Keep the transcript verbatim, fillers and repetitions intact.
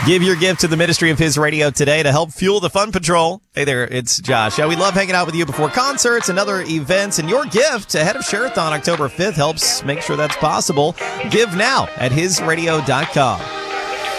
Give your gift to the ministry of His Radio today to help fuel the Fun Patrol. Hey there, it's Josh. Yeah, we love hanging out with you before concerts and other events, and your gift ahead of Share-a-thon October fifth helps make sure that's possible. Give now at his radio dot com.